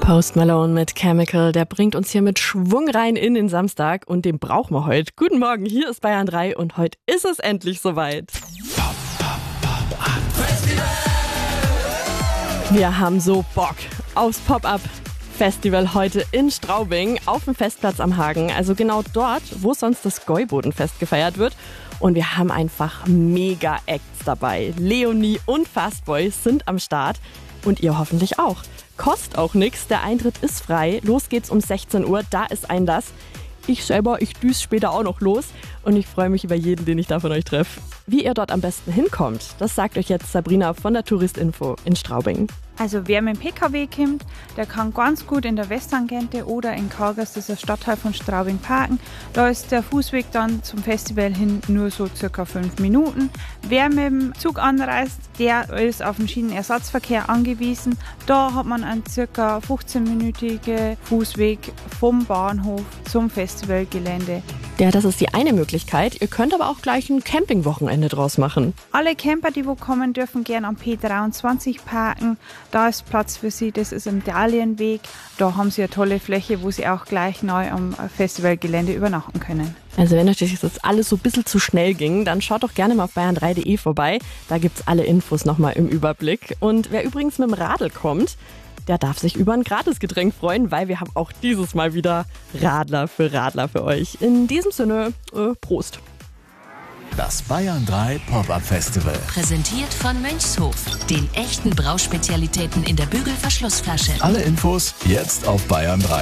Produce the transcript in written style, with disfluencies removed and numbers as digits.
Post Malone mit Chemical, der bringt uns hier mit Schwung rein in den Samstag und den brauchen wir heute. Guten Morgen, hier ist Bayern 3 und heute ist es endlich soweit. Wir haben so Bock aufs Pop-Up-Festival heute in Straubing auf dem Festplatz am Hagen. Also genau dort, wo sonst das Gäubodenfest gefeiert wird. Und wir haben einfach mega Acts dabei. Leonie und Fastboy sind am Start und ihr hoffentlich auch. Kostet auch nichts, der Eintritt ist frei. Los geht's um 16 Uhr, da ist Einlass. Ich düse später auch noch los und ich freue mich über jeden, den ich da von euch treffe. Wie ihr dort am besten hinkommt, das sagt euch jetzt Sabrina von der Touristinfo in Straubing. Also wer mit dem PKW kommt, der kann ganz gut in der Westtangente oder in Kargast, das ist ein Stadtteil von Straubing, parken. Da ist der Fußweg dann zum Festival hin nur so circa 5 Minuten. Wer mit dem Zug anreist, der ist auf den Schienenersatzverkehr angewiesen. Da hat man einen circa 15-minütigen Fußweg vom Bahnhof zum Festivalgelände. Ja, das ist die eine Möglichkeit. Ihr könnt aber auch gleich ein Campingwochenende draus machen. Alle Camper, die wo kommen, dürfen gern am P23 parken. Da ist Platz für sie, das ist im Dahlienweg. Da haben sie eine tolle Fläche, wo sie auch gleich neu am Festivalgelände übernachten können. Also wenn euch das jetzt alles so ein bisschen zu schnell ging, dann schaut doch gerne mal auf bayern3.de vorbei. Da gibt's alle Infos nochmal im Überblick. Und wer übrigens mit dem Radl kommt, der darf sich über ein Gratisgetränk freuen, weil wir haben auch dieses Mal wieder Radler für euch. In diesem Sinne, Prost. Das Bayern 3 Pop-Up Festival. Präsentiert von Mönchshof, den echten Brauspezialitäten in der Bügelverschlussflasche. Alle Infos jetzt auf Bayern 3.